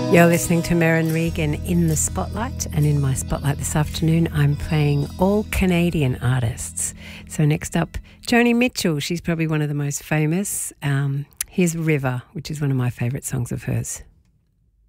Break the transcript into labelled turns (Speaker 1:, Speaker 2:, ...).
Speaker 1: You're listening to Merryn Regan in the Spotlight, and in my Spotlight this afternoon I'm playing all Canadian artists. So next up, Joni Mitchell. She's probably one of the most famous. Here's River, which is one of my favourite songs of hers.